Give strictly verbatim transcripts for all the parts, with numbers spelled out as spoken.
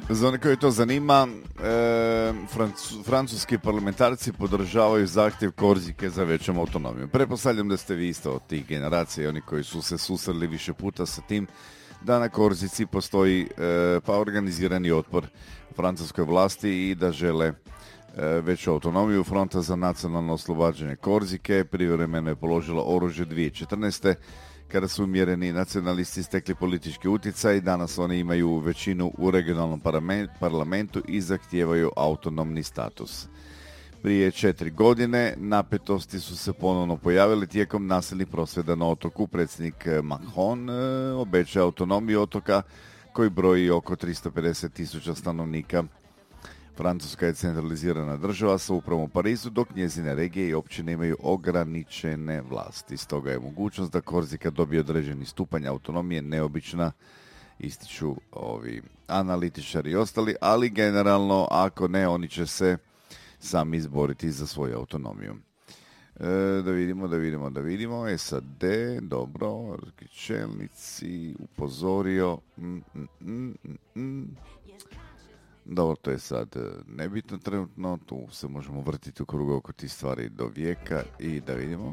Za one koje to zanima, e, francu, francuski parlamentarci podržavaju zahtjev Korzike za većom autonomijom. Pretpostavljam da ste vi isto od tih generacija, oni koji su se susreli više puta sa tim da na Korzici postoji e, pa organizirani otpor francuskoj vlasti i da žele e, veću autonomiju. Fronta za nacionalno oslobađanje Korzike privremeno je položila oružje dvije tisuće četrnaeste. kada su umjereni nacionalisti stekli politički utjecaj. Danas oni imaju većinu u regionalnom parlamentu i zahtijevaju autonomni status. Prije četiri godine napetosti su se ponovno pojavili tijekom nasilnih prosvjeda na otoku. Predsjednik Macron obećao autonomiju otoka koji broji oko tristo pedeset tisuća stanovnika. Francuska je centralizirana država sa upravom u Parizu, dok njezine regije i općine imaju ograničene vlasti. Stoga je mogućnost da Korzika dobije određeni stupanj autonomije neobična, ističu ovi analitičari i ostali, ali generalno ako ne, oni će se sami izboriti za svoju autonomiju. E, da vidimo, da vidimo, da vidimo. S A D, dobro, čelnici, upozorio. Mm, mm, mm, mm. Dobro, to je sad nebitno trenutno, tu se možemo vrtiti u krugu oko tih stvari do vijeka i da vidimo.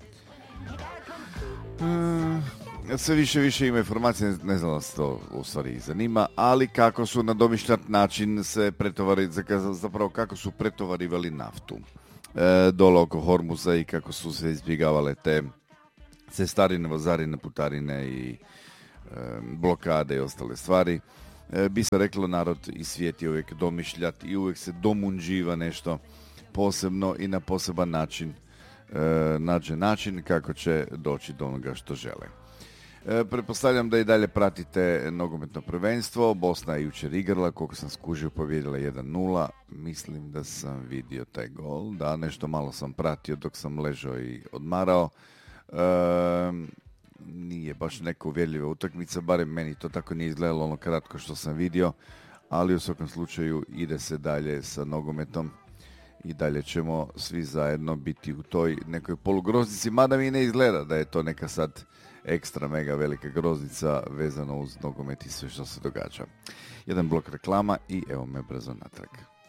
E, sve više više ima informacije, ne znam da se to u stvari zanima, ali kako su na domišljat način se pretovari, zapravo kako su pretovarivali naftu e, dole oko Hormuza i kako su se izbjegavale te cestarine, vozarine, putarine i e, blokade i ostale stvari. Bi se reklo, narod i svijet je uvijek domišljat i uvijek se domunđiva nešto posebno i na poseban način e, nađe način kako će doći do onoga što žele. E, pretpostavljam da i dalje pratite nogometno prvenstvo. Bosna je jučer igrala, koliko sam skužio, pobjedila jedan nula. Mislim da sam vidio taj gol. Da, nešto malo sam pratio dok sam ležao i odmarao. E, Nije baš neka uvjerljiva utakmica, barem meni to tako nije izgledalo ono kratko što sam vidio, ali u svakom slučaju ide se dalje sa nogometom i dalje ćemo svi zajedno biti u toj nekoj polugroznici, mada mi ne izgleda da je to neka sad ekstra mega velika groznica vezano uz nogomet i sve što se događa. Jedan blok reklama i evo me brzo natrag.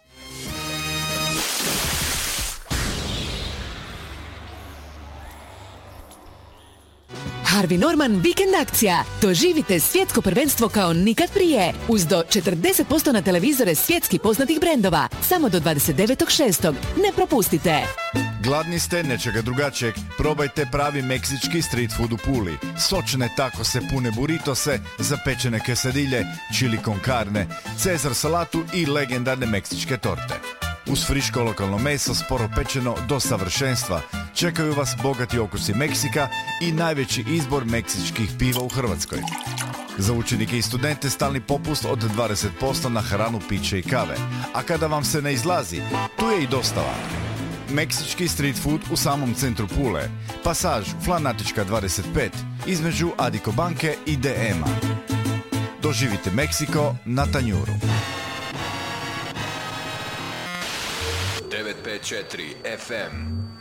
Harvey Norman vikend akcija. Doživite svjetsko prvenstvo kao nikad prije. Uz do četrdeset posto na televizore svjetski poznatih brendova. Samo do dvadeset devetog šestog Ne propustite. Gladni ste nečega drugačijeg? Probajte pravi meksički street food u Puli. Sočne takose, pune buritose, zapečene quesadilje, chili con carne, cezar salatu i legendarne meksičke torte. Uz friško lokalno meso, sporo pečeno do savršenstva, čekaju vas bogati okusi Meksika i najveći izbor meksičkih piva u Hrvatskoj. Za učenike i studente stalni popust od dvadeset posto na hranu, piće i kave. A kada vam se ne izlazi, tu je i dostava. Meksički street food u samom centru Pule. Pasaž Flanatička dvadeset pet, između Adiko banke i D M-a. Doživite Meksiko na tanjuru. devet pet četiri F M